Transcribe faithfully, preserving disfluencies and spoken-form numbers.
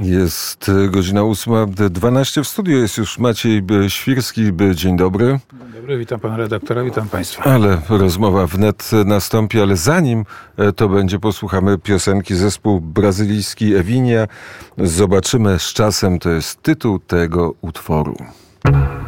Jest godzina ósma dwanaście. W studiu jest już Maciej Świrski. Dzień dobry. Dzień dobry, witam pana redaktora, witam państwa. Ale rozmowa wnet nastąpi, ale zanim to będzie, posłuchamy piosenki. Zespół brazylijski Evinia. Zobaczymy z czasem, to jest tytuł tego utworu.